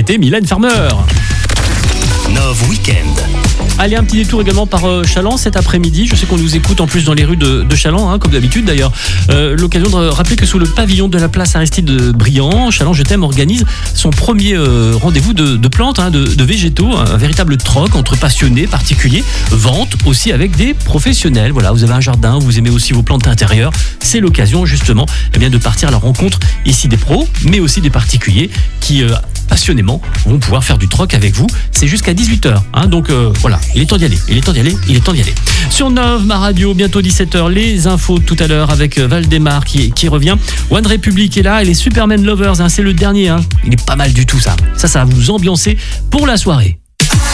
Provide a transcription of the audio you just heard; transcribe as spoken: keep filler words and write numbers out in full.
C'était Mylène Farmer. Nov Weekend. Allez, un petit détour également par euh, Chaland cet après-midi. Je sais qu'on nous écoute en plus dans les rues de, de Chaland, hein, comme d'habitude d'ailleurs. Euh, l'occasion de rappeler que sous le pavillon de la place Aristide Briand, Chaland Je t'aime organise son premier euh, rendez-vous de, de plantes, hein, de, de végétaux, un véritable troc entre passionnés, particuliers, vente aussi avec des professionnels. Voilà, vous avez un jardin, vous aimez aussi vos plantes intérieures. C'est l'occasion justement eh bien, de partir à la rencontre ici des pros, mais aussi des particuliers qui euh, passionnément vont pouvoir faire du troc avec vous. C'est jusqu'à dix-huit heures, hein, donc euh, voilà. Il est temps d'y aller, il est temps d'y aller, il est temps d'y aller. Sur Nov, ma radio, bientôt dix-sept heures, les infos tout à l'heure avec Valdemar qui, qui revient. One Republic est là et les Superman Lovers, hein, c'est le dernier, hein. Il est pas mal du tout ça. Ça, ça va vous ambiancer pour la soirée.